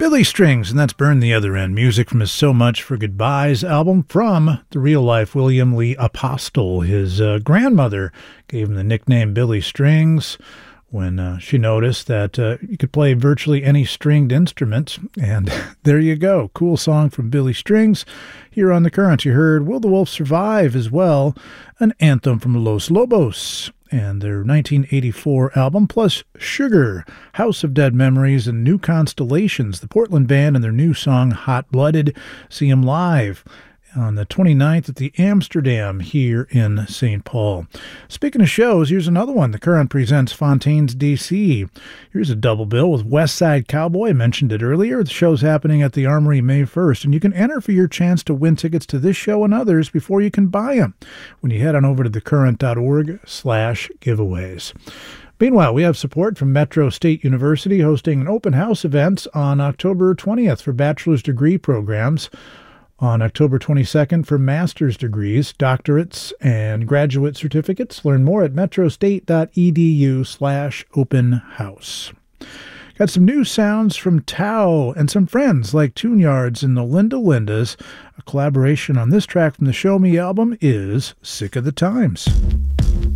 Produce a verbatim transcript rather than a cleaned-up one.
Billy Strings, and that's Burn the Other End. Music from his So Much for Goodbyes album from the real-life William Lee Apostle. His uh, grandmother gave him the nickname Billy Strings when uh, she noticed that uh, you could play virtually any stringed instrument. And there you go. Cool song from Billy Strings. Here on The Current, you heard Will the Wolf Survive as well, an anthem from Los Lobos and their nineteen eighty-four album, plus Sugar, House of Dead Memories, and New Constellations, the Portland band, and their new song Hot Blooded. See them live on the twenty-ninth at the Amsterdam here in Saint Paul. Speaking of shows, here's another one. The Current presents Fontaines D C. Here's a double bill with West Side Cowboy. I mentioned it earlier. The show's happening at the Armory May first, and you can enter for your chance to win tickets to this show and others before you can buy them when you head on over to thecurrent.org slash giveaways. Meanwhile, we have support from Metro State University hosting an open house event on October twentieth for bachelor's degree programs, on October twenty-second for master's degrees, doctorates, and graduate certificates. Learn more at metrostate.edu slash open house. Got some new sounds from Tao and some friends like Tune Yards and the Linda Lindas. A collaboration on this track from the Show Me album is Sick of the Times.